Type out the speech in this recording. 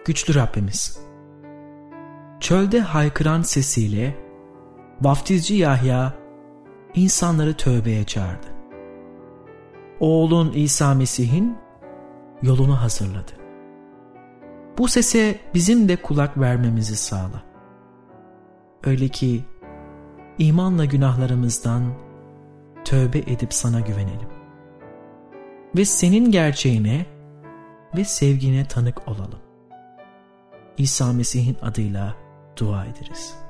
güçlü Rabbimiz, çölde haykıran sesiyle vaftizci Yahya insanları tövbeye çağırdı. Oğlun İsa Mesih'in yolunu hazırladı. Bu sese bizim de kulak vermemizi sağla. Öyle ki imanla günahlarımızdan tövbe edip sana güvenelim. Ve senin gerçeğine ve sevgine tanık olalım. İsa Mesih'in adıyla dua ederiz.